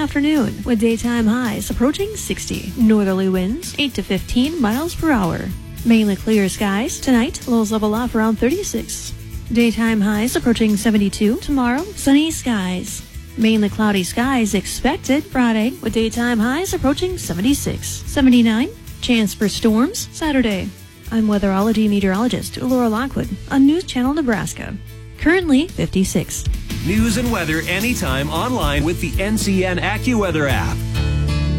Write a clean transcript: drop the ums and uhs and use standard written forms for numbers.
afternoon with daytime highs approaching 60. Northerly winds 8 to 15 miles per hour. Mainly clear skies. Tonight, lows level off around 36. Daytime highs approaching 72. Tomorrow, sunny skies. Mainly cloudy skies expected Friday with daytime highs approaching 76. 79. Chance for storms Saturday. I'm weatherology meteorologist Laura Lockwood on News Channel Nebraska. Currently 56. News and weather anytime online with the NCN AccuWeather app.